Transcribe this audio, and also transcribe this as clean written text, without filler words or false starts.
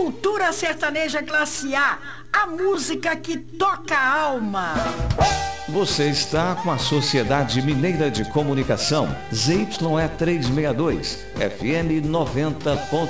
Cultura sertaneja classe A, a música que toca a alma. Você está com a Sociedade Mineira de Comunicação, ZYE 362, FM 90.